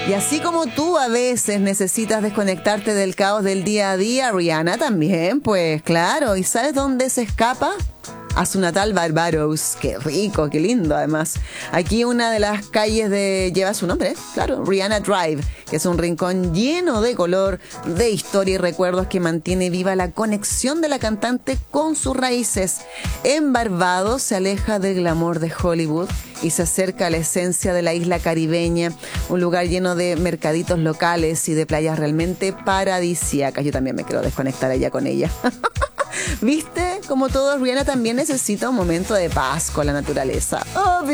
Y así como tú a veces necesitas desconectarte del caos del día a día, Rihanna también, pues claro. ¿Y sabes dónde se escapa? A su natal Barbados. Qué rico, qué lindo además. Aquí una de las calles lleva su nombre, claro, Rihanna Drive, que es un rincón lleno de color, de historia y recuerdos que mantiene viva la conexión de la cantante con sus raíces. En Barbados se aleja del glamour de Hollywood y se acerca a la esencia de la isla caribeña, un lugar lleno de mercaditos locales y de playas realmente paradisíacas. Yo también me quiero desconectar allá con ella. ¿Viste? Como todo, Rihanna también necesita un momento de paz con la naturaleza. Obvio.